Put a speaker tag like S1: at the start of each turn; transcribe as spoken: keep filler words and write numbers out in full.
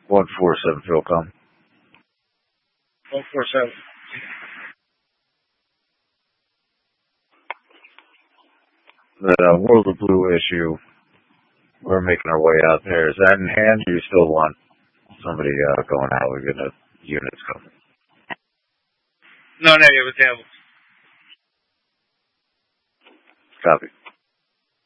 S1: one four seven, Philcom.
S2: one four seven.
S1: The uh, World of Blue issue, we're making our way out there. Is that in hand, or you still want somebody uh, going out with the units coming?
S2: No, no, it was available.
S1: Copy.